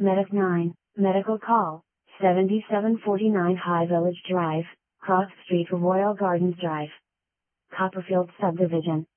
Medic 9, Medical Call, 7749 High Village Drive, Cross Street, Royal Gardens Drive, Copperfield Subdivision.